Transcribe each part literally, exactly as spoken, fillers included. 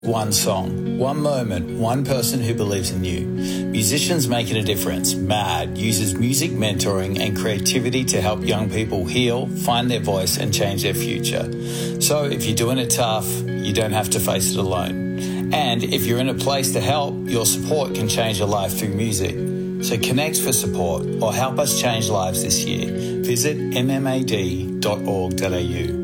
One song, one moment, one person who believes in you. Musicians Making a Difference, MAD, uses music, mentoring and creativity to help young people heal, find their voice and change their future. So if you're doing it tough, you don't have to face it alone. And if you're in a place to help, your support can change your life through music. So connect for support or help us change lives this year. Visit m m a d dot org dot a u.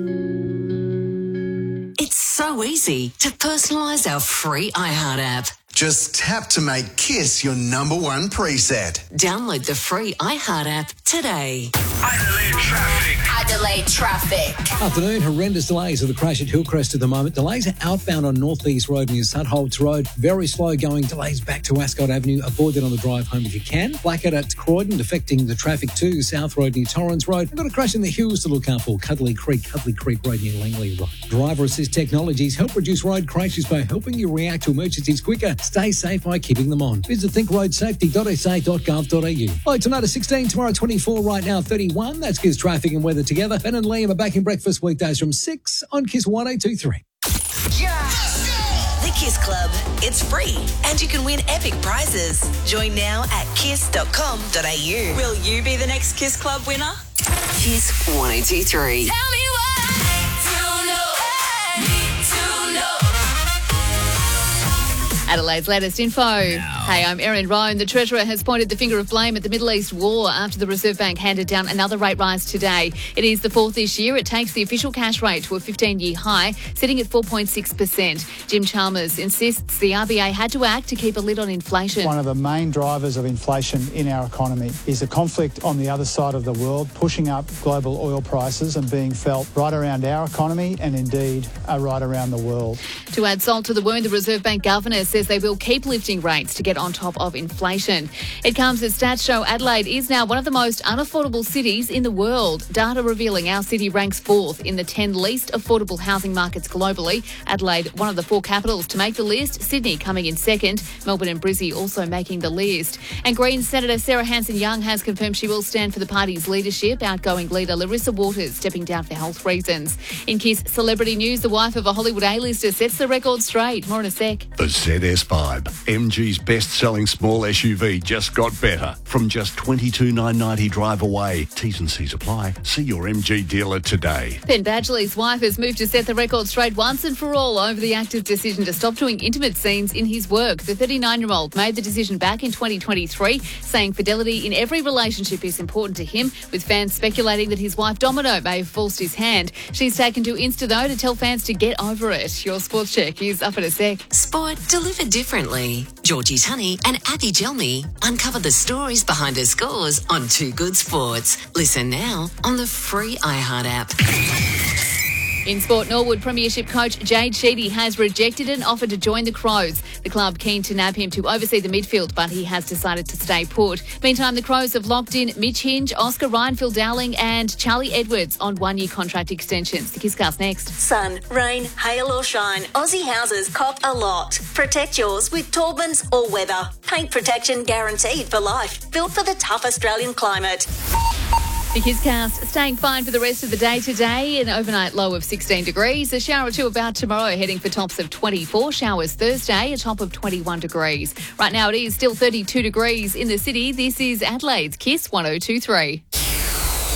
It's so easy to personalise our free iHeart app. Just tap to make Kiss your number one preset. Download the free iHeart app today. Adelaide traffic. Adelaide traffic. Afternoon, horrendous delays of the crash at Hillcrest at the moment. Delays are outbound on North East Road near Sutholts Road. Very slow going. Delays back to Ascot Avenue. Avoid that on the drive home if you can. Blackout at Croydon, affecting the traffic to South Road near Torrens Road. We've got a crash in the hills to look out for. Cuddly Creek, Cuddly Creek Road near Langley Road. Driver Assist Technologies help reduce road crashes by helping you react to emergencies quicker. Stay safe by keeping them on. Visit think road safety dot s a dot gov dot a u. Hi, tonight at sixteen, tomorrow twenty-four, right now thirty-one. That's Kiss traffic and weather together. Ben and Liam are back in breakfast weekdays from six on Kiss one eight two three. The Kiss Club. It's free and you can win epic prizes. Join now at kiss dot com dot a u. Will you be the next Kiss Club winner? Kiss one eight two three. Tell me why. To know. Need to know. Adelaide's latest info. Hey, I'm Erin Roan. The Treasurer has pointed the finger of blame at the Middle East war after the Reserve Bank handed down another rate rise today. It is the fourth this year. It takes the official cash rate to a fifteen-year high, sitting at four point six percent. Jim Chalmers insists the R B A had to act to keep a lid on inflation. One of the main drivers of inflation in our economy is the conflict on the other side of the world, pushing up global oil prices and being felt right around our economy and indeed uh, right around the world. To add salt to the wound, the Reserve Bank Governor says they will keep lifting rates to get on top of inflation. It comes as stats show Adelaide is now one of the most unaffordable cities in the world. Data revealing our city ranks fourth in the ten least affordable housing markets globally. Adelaide, one of the four capitals to make the list. Sydney coming in second. Melbourne and Brizzy also making the list. And Greens Senator Sarah Hanson-Young has confirmed she will stand for the party's leadership. Outgoing leader Larissa Waters stepping down for health reasons. In Kiss celebrity news, the wife of a Hollywood A-lister sets the record straight. More in a sec. The Z S five. M G's best-selling small S U V just got better. From just twenty-two thousand nine hundred ninety drive away. T's and C's apply. See your M G dealer today. Ben Badgley's wife has moved to set the record straight once and for all over the actor's decision to stop doing intimate scenes in his work. The thirty-nine-year-old made the decision back in twenty twenty-three, saying fidelity in every relationship is important to him, with fans speculating that his wife Domino may have forced his hand. She's taken to Insta, though, to tell fans to get over it. Your sports check is up in a sec. Sport delivered differently. Georgie Tunney and Abby Gelmy uncover the stories behind her scores on Too Good Sports. Listen now on the free iHeart app. In sport, Norwood Premiership coach Jade Sheedy has rejected an offer to join the Crows. The club keen to nab him to oversee the midfield, but he has decided to stay put. Meantime, the Crows have locked in Mitch Hinge, Oscar Ryan, Phil Dowling and Charlie Edwards on one-year contract extensions. The Kisscast next. Sun, rain, hail or shine, Aussie houses cop a lot. Protect yours with Taubman's All Weather. Paint protection guaranteed for life. Built for the tough Australian climate. The Kisscast staying fine for the rest of the day today. An overnight low of sixteen degrees. A shower or two about tomorrow, heading for tops of twenty-four. Showers Thursday, a top of twenty-one degrees. Right now it is still thirty-two degrees in the city. This is Adelaide's Kiss one oh two three.